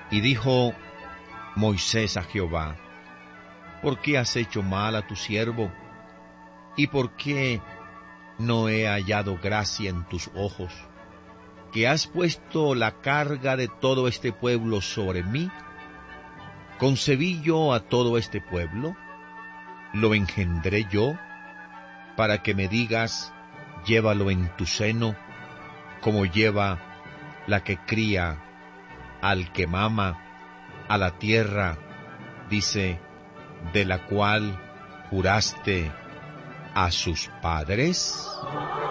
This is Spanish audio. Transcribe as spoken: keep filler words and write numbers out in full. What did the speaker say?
Y dijo Moisés a Jehová: ¿Por qué has hecho mal a tu siervo? ¿Y por qué no he hallado gracia en tus ojos, que has puesto la carga de todo este pueblo sobre mí? ¿Concebí yo a todo este pueblo? ¿Lo engendré yo? Para que me digas: llévalo en tu seno, como lleva la que cría al que mama, a la tierra, dice, de la cual juraste a sus padres.